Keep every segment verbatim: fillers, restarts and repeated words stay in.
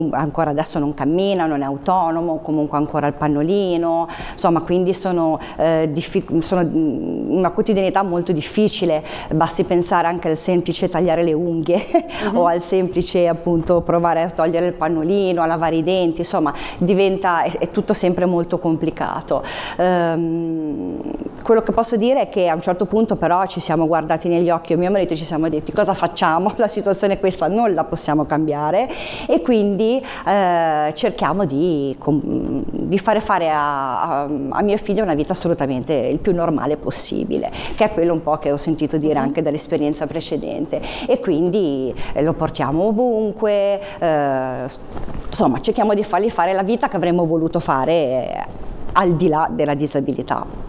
ancora adesso non cammina, non è autonomo, comunque ancora il pannolino, insomma, quindi sono, eh, sono una quotidianità molto difficile, basti pensare anche al semplice tagliare le unghie uh-huh. o al semplice appunto provare a togliere il pannolino, a lavare i denti, insomma diventa, è, è tutto sempre molto complicato. Ehm, quello che posso dire è che a un certo punto però ci siamo guardati negli occhi, io e mio marito, e ci siamo detti cosa facciamo, la situazione è questa, non la possiamo cambiare, e quindi Eh, cerchiamo di, com, di fare fare a, a, a mio figlio una vita assolutamente il più normale possibile, che è quello un po' che ho sentito dire uh-huh. anche dall'esperienza precedente, e quindi eh, lo portiamo ovunque, eh, insomma cerchiamo di fargli fare la vita che avremmo voluto fare eh, al di là della disabilità.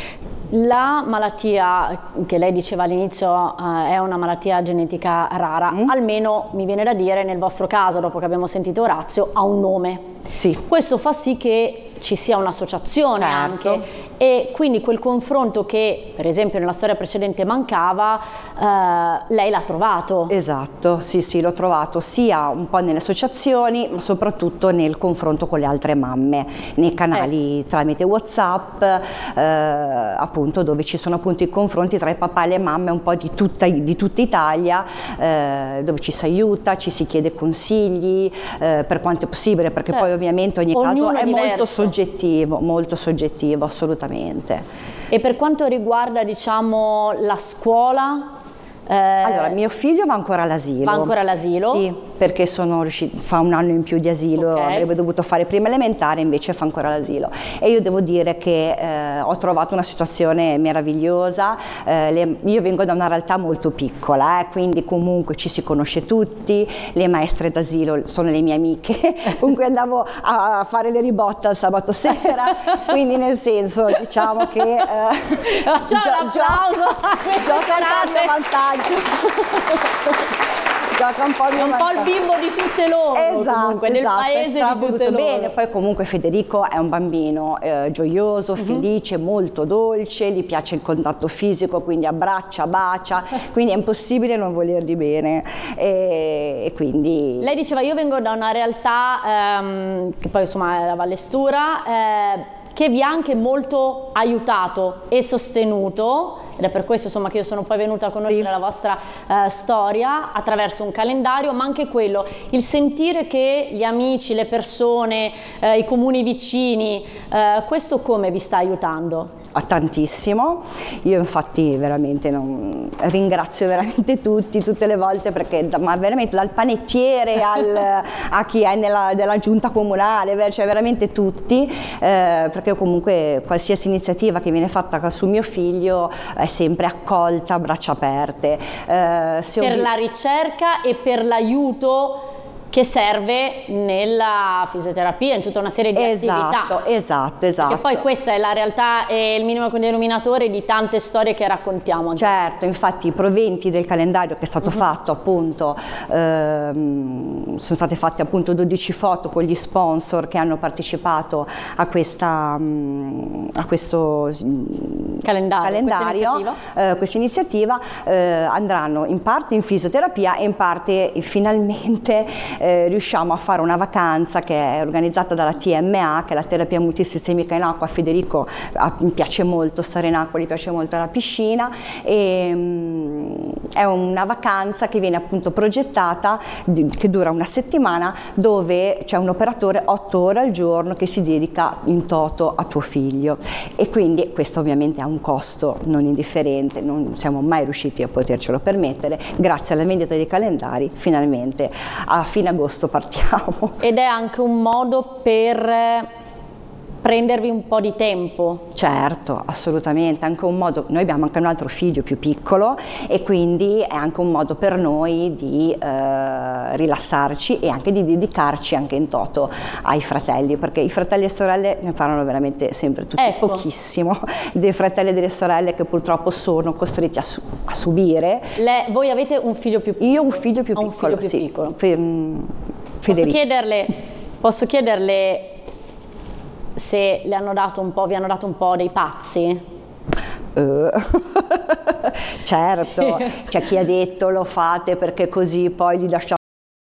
La malattia che lei diceva all'inizio eh, è una malattia genetica rara, mm. almeno mi viene da dire nel vostro caso, dopo che abbiamo sentito Orazio, ha un nome. Sì. Questo fa sì che ci sia un'associazione certo. anche, e quindi quel confronto che per esempio nella storia precedente mancava, eh, lei l'ha trovato. Esatto, sì sì, l'ho trovato sia un po' nelle associazioni, ma soprattutto nel confronto con le altre mamme, nei canali eh. tramite WhatsApp, eh, appunto dove ci sono appunto i confronti tra i papà e le mamme un po' di tutta, di tutta Italia, eh, dove ci si aiuta, ci si chiede consigli, eh, per quanto è possibile, perché certo. poi ovviamente ogni Ognuno caso è, è molto soggettivo, molto soggettivo, assolutamente. E per quanto riguarda, diciamo, la scuola? Eh, allora, mio figlio va ancora all'asilo. Va ancora all'asilo? Sì, perché sono riuscito, fa un anno in più di asilo, okay. avrebbe dovuto fare prima elementare, invece fa ancora l'asilo. E io devo dire che eh, ho trovato una situazione meravigliosa, eh, le, io vengo da una realtà molto piccola, eh, quindi comunque ci si conosce tutti, le maestre d'asilo sono le mie amiche, comunque andavo a fare le ribotte al sabato sera, quindi nel senso diciamo che... Eh, Facciamo un applauso a questa serata! Vantaggio. Gioca un po', è un po' il bimbo di tutte loro, esatto, comunque, nel esatto, paese di tutte loro. Bene. Poi comunque Federico è un bambino eh, gioioso, uh-huh. felice, molto dolce, gli piace il contatto fisico, quindi abbraccia, bacia, quindi è impossibile non volergli bene, e, e quindi... Lei diceva io vengo da una realtà ehm, che poi insomma è la Vallestura, eh, che vi ha anche molto aiutato e sostenuto, ed è per questo insomma che io sono poi venuta a conoscere sì. la vostra eh, storia attraverso un calendario, ma anche quello, il sentire che gli amici, le persone, eh, i comuni vicini, eh, questo come vi sta aiutando? A tantissimo, io infatti veramente non, ringrazio veramente tutti, tutte le volte, perché ma veramente dal panettiere al, a chi è nella, nella giunta comunale, cioè veramente tutti, eh, perché comunque qualsiasi iniziativa che viene fatta su mio figlio è sempre accolta a braccia aperte. Eh, per la ricerca e per l'aiuto che serve nella fisioterapia, in tutta una serie di esatto, attività. Esatto, esatto. E poi questa è la realtà e il minimo denominatore di tante storie che raccontiamo. Certo, infatti i proventi del calendario che è stato uh-huh. fatto appunto, ehm, sono state fatte appunto dodici foto con gli sponsor che hanno partecipato a questa a questo calendario, calendario questa iniziativa, eh, questa iniziativa eh, andranno in parte in fisioterapia e in parte eh, finalmente Eh, riusciamo a fare una vacanza che è organizzata dalla T M A, che è la terapia multisistemica in acqua. A Federico a, mi piace molto stare in acqua, gli piace molto la piscina, e mh, è una vacanza che viene appunto progettata, di, che dura una settimana, dove c'è un operatore otto ore al giorno che si dedica in toto a tuo figlio, e quindi questo ovviamente ha un costo non indifferente, non siamo mai riusciti a potercelo permettere. Grazie alla vendita dei calendari finalmente a fine agosto partiamo. Ed è anche un modo per prendervi un po' di tempo. Certo, assolutamente, anche un modo, noi abbiamo anche un altro figlio più piccolo e quindi è anche un modo per noi di eh, rilassarci e anche di dedicarci anche in toto ai fratelli, perché i fratelli e sorelle ne parlano veramente sempre tutti ecco. pochissimo, dei fratelli e delle sorelle che purtroppo sono costretti a, su a subire. Le, voi avete un figlio più piccolo? Io un figlio più piccolo, un figlio più sì. piccolo. Fe posso chiederle, posso chiederle se le hanno dato un po', vi hanno dato un po' dei pazzi? Uh, certo, c'è chi ha detto lo fate perché così poi gli lasciate